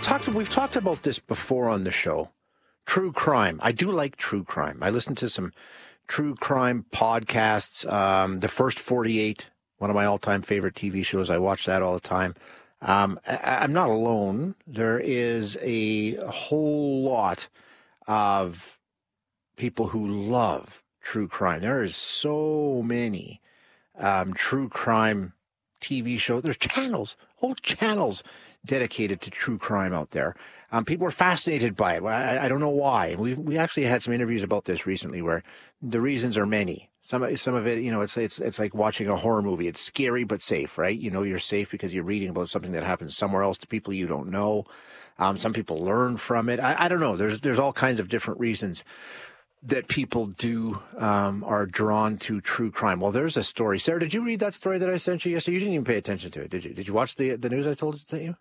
we've talked about this before on the show. True crime. I do like true crime. I listen to some true crime podcasts. The First 48, one of my all-time favorite TV shows. I watch that all the time. I'm not alone. There is a whole lot of people who love true crime. There is so many true crime TV shows. There's channels, whole channels dedicated to true crime out there. People are fascinated by it. I don't know why. And we actually had some interviews about this recently where the reasons are many. Some of it, it's like watching a horror movie. It's scary but safe, right? You know you're safe because you're reading about something that happens somewhere else to people you don't know. Some people learn from it. I don't know. There's all kinds of different reasons that people are drawn to true crime. Well, there's a story. Sarah, did you read that story that I sent you yesterday? You didn't even pay attention to it, did you? Did you watch the news I sent you?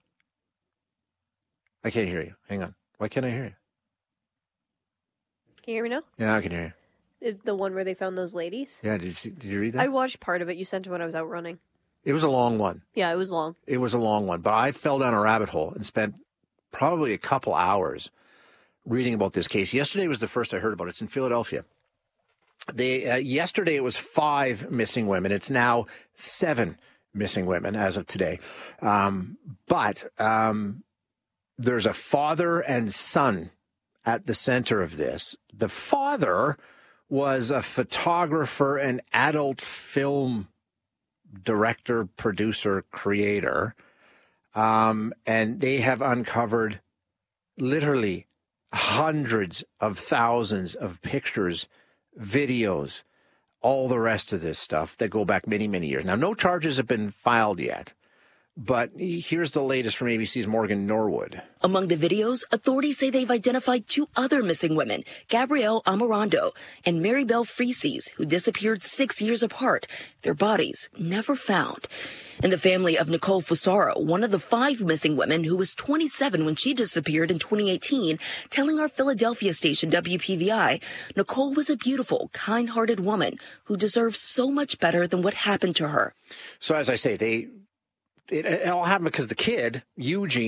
I can't hear you. Hang on. Why can't I hear you? Can you hear me now? Yeah, I can hear you. Is the one where they found those ladies? Yeah, did you read that? I watched part of it. You sent it when I was out running. It was a long one. Yeah, it was long. It was a long one, but I fell down a rabbit hole and spent probably a couple hours reading about this case. Yesterday was the first I heard about it. It's in Philadelphia. Yesterday it was 5 missing women. It's now 7 missing women as of today. But there's a father and son at the center of this. The father was a photographer and adult film director, producer, creator. And they have uncovered literally hundreds of thousands of pictures, videos, all the rest of this stuff that go back many, many years. Now, no charges have been filed yet, but here's the latest from ABC's Morgan Norwood. Among the videos, authorities say they've identified 2 other missing women, Gabrielle Amorando and Maribel Freeses, who disappeared 6 years apart. Their bodies never found. And the family of Nicole Fusaro, one of the 5 missing women who was 27 when she disappeared in 2018, telling our Philadelphia station WPVI, Nicole was a beautiful, kind-hearted woman who deserves so much better than what happened to her. So as I say, it all happened because the kid, Eugene,